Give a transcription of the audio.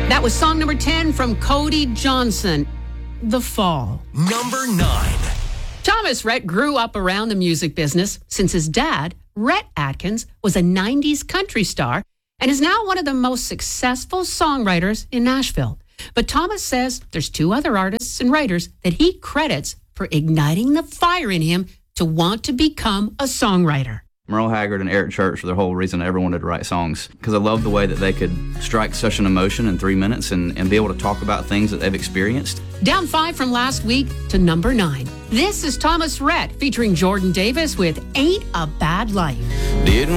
That was song number 10 from Cody Johnson, The Fall. Number 9. Thomas Rhett grew up around the music business since his dad, Rhett Atkins, was a 90s country star and is now one of the most successful songwriters in Nashville. But Thomas says there's 2 other artists and writers that he credits for igniting the fire in him to want to become a songwriter. Merle Haggard and Eric Church were the whole reason I ever wanted to write songs, because I love the way that they could strike such an emotion in 3 minutes and be able to talk about things that they've experienced. Down 5 from last week to number 9. This is Thomas Rhett featuring Jordan Davis with Ain't a Bad Life. Didn't